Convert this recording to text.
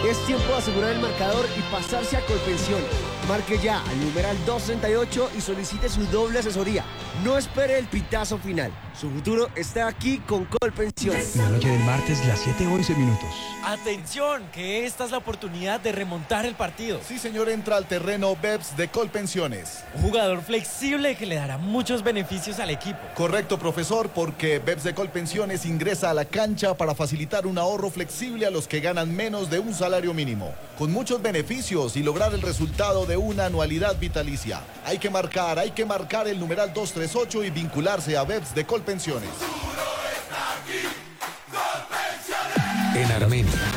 Es tiempo de asegurar el marcador y pasarse a Colpensiones. Marque ya al numeral 238 y solicite su doble asesoría. No espere el pitazo final. Su futuro está aquí con Colpensiones. La noche del martes, las 7:11. Atención, que esta es la oportunidad de remontar el partido. Sí, señor, entra al terreno BEPS de Colpensiones. Un jugador flexible que le dará muchos beneficios al equipo. Correcto, profesor, porque BEPS de Colpensiones ingresa a la cancha para facilitar un ahorro flexible a los que ganan menos de un salario mínimo, con muchos beneficios y lograr el resultado de una anualidad vitalicia. Hay que marcar el numeral 238 y vincularse a BEPS de Colpensiones. En Armenia,